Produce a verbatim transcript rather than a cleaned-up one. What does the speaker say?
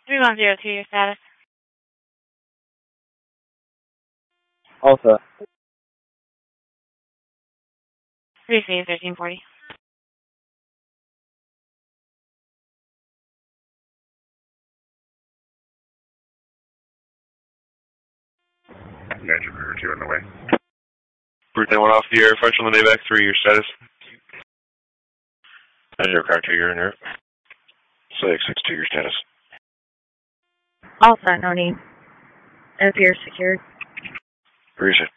three one zero two, your status. Alpha. Receive thirteen forty. Niger River two on the way. Brute one off the air, French on the Navac three, your status. Niger Car two, you're in Europe. six six two, your status. Alpha, no need. Appears secured. Receive.